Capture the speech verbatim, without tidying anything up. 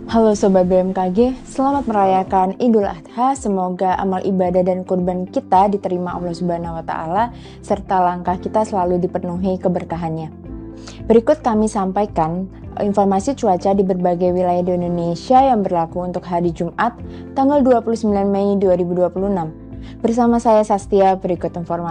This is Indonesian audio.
Halo Sobat B M K G, selamat merayakan Idul Adha. Semoga amal ibadah dan kurban kita diterima Allah Subhanahu wa Ta'ala, serta langkah kita selalu dipenuhi keberkahannya. Berikut kami sampaikan informasi cuaca di berbagai wilayah di Indonesia yang berlaku untuk hari Jumat, tanggal dua puluh sembilan Mei dua ribu dua puluh enam. Bersama saya Sastia, berikut informasi.